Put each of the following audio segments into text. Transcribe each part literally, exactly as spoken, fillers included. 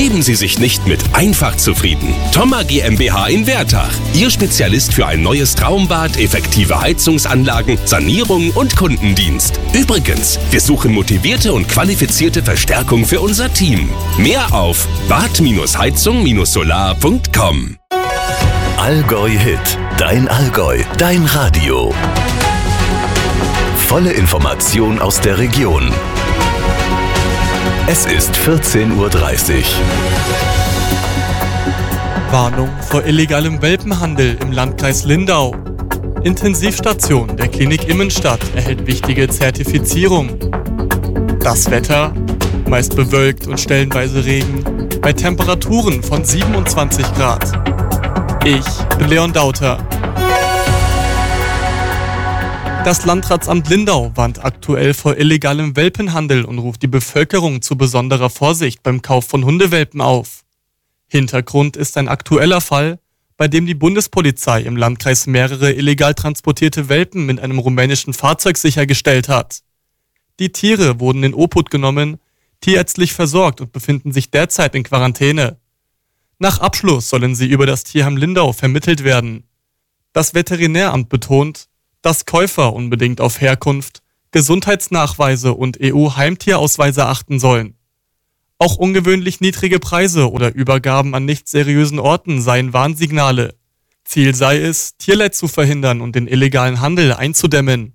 Geben Sie sich nicht mit einfach zufrieden. Thoma GmbH in Wertach. Ihr Spezialist für ein neues Traumbad, effektive Heizungsanlagen, Sanierung und Kundendienst. Übrigens, wir suchen motivierte und qualifizierte Verstärkung für unser Team. Mehr auf bad heizung solar punkt com. Allgäu Hit. Dein Allgäu. Dein Radio. Volle Information aus der Region. Es ist vierzehn Uhr dreißig. Warnung vor illegalem Welpenhandel im Landkreis Lindau. Intensivstation der Klinik Immenstadt erhält wichtige Zertifizierung. Das Wetter, meist bewölkt und stellenweise Regen, bei Temperaturen von siebenundzwanzig Grad. Ich bin Leon Dauter. Das Landratsamt Lindau warnt aktuell vor illegalem Welpenhandel und ruft die Bevölkerung zu besonderer Vorsicht beim Kauf von Hundewelpen auf. Hintergrund ist ein aktueller Fall, bei dem die Bundespolizei im Landkreis mehrere illegal transportierte Welpen mit einem rumänischen Fahrzeug sichergestellt hat. Die Tiere wurden in Obhut genommen, tierärztlich versorgt und befinden sich derzeit in Quarantäne. Nach Abschluss sollen sie über das Tierheim Lindau vermittelt werden. Das Veterinäramt betont, dass Käufer unbedingt auf Herkunft, Gesundheitsnachweise und E U-Heimtierausweise achten sollen. Auch ungewöhnlich niedrige Preise oder Übergaben an nicht seriösen Orten seien Warnsignale. Ziel sei es, Tierleid zu verhindern und den illegalen Handel einzudämmen.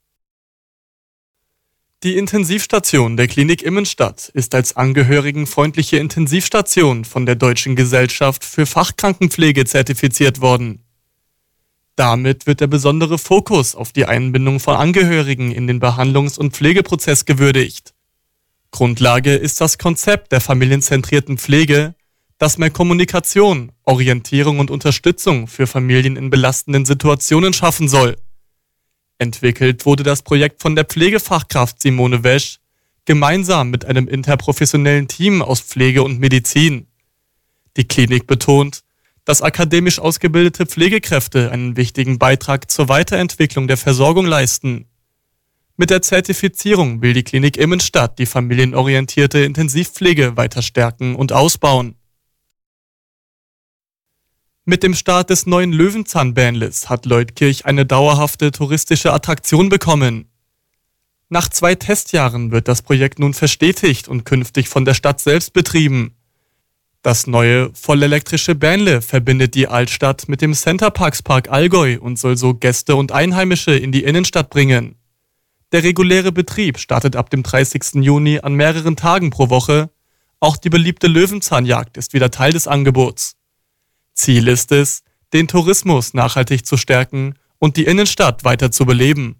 Die Intensivstation der Klinik Immenstadt ist als angehörigenfreundliche Intensivstation von der Deutschen Gesellschaft für Fachkrankenpflege zertifiziert worden. Damit wird der besondere Fokus auf die Einbindung von Angehörigen in den Behandlungs- und Pflegeprozess gewürdigt. Grundlage ist das Konzept der familienzentrierten Pflege, das mehr Kommunikation, Orientierung und Unterstützung für Familien in belastenden Situationen schaffen soll. Entwickelt wurde das Projekt von der Pflegefachkraft Simone Wesch, gemeinsam mit einem interprofessionellen Team aus Pflege und Medizin. Die Klinik betont, dass akademisch ausgebildete Pflegekräfte einen wichtigen Beitrag zur Weiterentwicklung der Versorgung leisten. Mit der Zertifizierung will die Klinik Immenstadt die familienorientierte Intensivpflege weiter stärken und ausbauen. Mit dem Start des neuen Löwenzahn-Bähnles hat Leutkirch eine dauerhafte touristische Attraktion bekommen. Nach zwei Testjahren wird das Projekt nun verstetigt und künftig von der Stadt selbst betrieben. Das neue, vollelektrische Bähnle verbindet die Altstadt mit dem Centerparks Park Allgäu und soll so Gäste und Einheimische in die Innenstadt bringen. Der reguläre Betrieb startet ab dem dreißigsten Juni an mehreren Tagen pro Woche. Auch die beliebte Löwenzahnjagd ist wieder Teil des Angebots. Ziel ist es, den Tourismus nachhaltig zu stärken und die Innenstadt weiter zu beleben.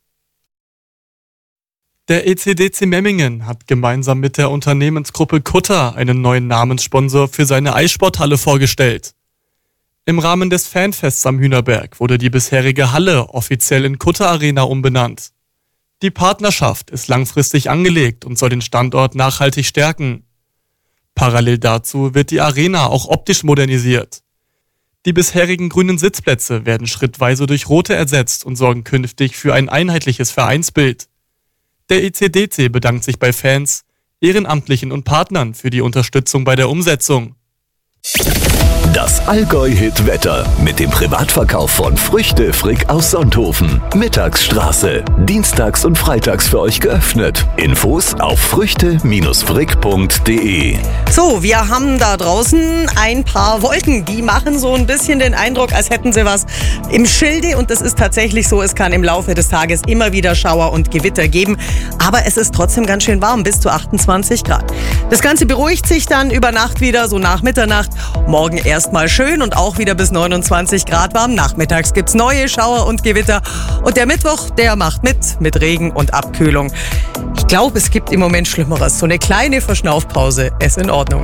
Der E C D C Memmingen hat gemeinsam mit der Unternehmensgruppe Kutter einen neuen Namenssponsor für seine Eissporthalle vorgestellt. Im Rahmen des Fanfests am Hühnerberg wurde die bisherige Halle offiziell in Kutter Arena umbenannt. Die Partnerschaft ist langfristig angelegt und soll den Standort nachhaltig stärken. Parallel dazu wird die Arena auch optisch modernisiert. Die bisherigen grünen Sitzplätze werden schrittweise durch rote ersetzt und sorgen künftig für ein einheitliches Vereinsbild. Der E C D C bedankt sich bei Fans, Ehrenamtlichen und Partnern für die Unterstützung bei der Umsetzung. Das Allgäu-Hit-Wetter mit dem Privatverkauf von Früchte Frick aus Sonthofen. Mittagsstraße. Dienstags und freitags für euch geöffnet. Infos auf früchte frick punkt de. So, wir haben da draußen ein paar Wolken. Die machen so ein bisschen den Eindruck, als hätten sie was im Schilde. Und das ist tatsächlich so. Es kann im Laufe des Tages immer wieder Schauer und Gewitter geben. Aber es ist trotzdem ganz schön warm, bis zu achtundzwanzig Grad. Das Ganze beruhigt sich dann über Nacht wieder, so nach Mitternacht. Morgen erstmal schön und auch wieder bis neunundzwanzig Grad warm. Nachmittags gibt's neue Schauer und Gewitter. Und der Mittwoch, der macht mit, mit Regen und Abkühlung. Ich glaube, es gibt im Moment Schlimmeres. So eine kleine Verschnaufpause ist in Ordnung.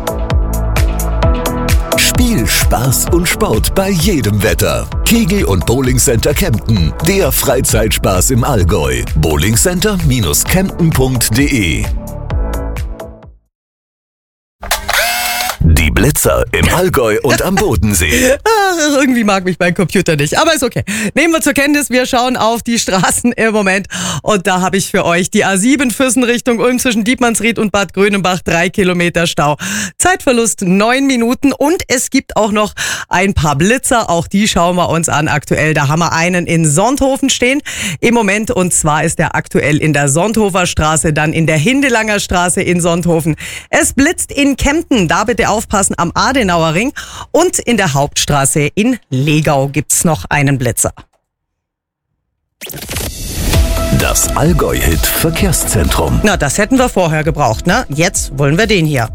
Spiel, Spaß und Sport bei jedem Wetter. Kegel- und Bowlingcenter Kempten. Der Freizeitspaß im Allgäu. bowlingcenter Bindestrich kempten punkt de. Die Blitzer im Allgäu und am Bodensee. Ach, irgendwie mag mich mein Computer nicht, aber ist okay. Nehmen wir zur Kenntnis, wir schauen auf die Straßen im Moment und da habe ich für euch die A sieben Füssen Richtung Ulm zwischen Dietmannsried und Bad Grönenbach, drei Kilometer Stau. Zeitverlust neun Minuten und es gibt auch noch ein paar Blitzer, auch die schauen wir uns an aktuell. Da haben wir einen in Sonthofen stehen im Moment und zwar ist der aktuell in der Sonthofer Straße, dann in der Hindelanger Straße in Sonthofen. Es blitzt in Kempten, da bitte aufpassen am Adenauer Ring und in der Hauptstraße in Legau gibt's noch einen Blitzer. Das Allgäu-Hit Verkehrszentrum. Na, das hätten wir vorher gebraucht, ne? Jetzt wollen wir den hier.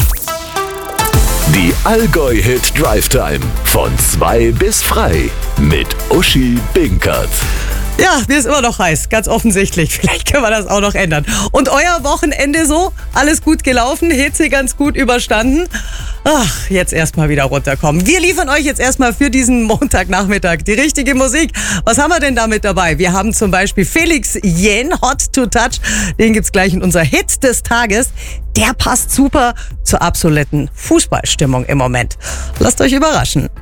Die Allgäu-Hit Drive Time von zwei bis frei mit Uschi Binkert. Ja, mir ist immer noch heiß, ganz offensichtlich. Vielleicht können wir das auch noch ändern. Und euer Wochenende so? Alles gut gelaufen? Hitze ganz gut überstanden? Ach, jetzt erstmal wieder runterkommen. Wir liefern euch jetzt erstmal für diesen Montagnachmittag die richtige Musik. Was haben wir denn da mit dabei? Wir haben zum Beispiel Felix Jähn, Hot to Touch. Den gibt's gleich in unser Hit des Tages. Der passt super zur absoluten Fußballstimmung im Moment. Lasst euch überraschen.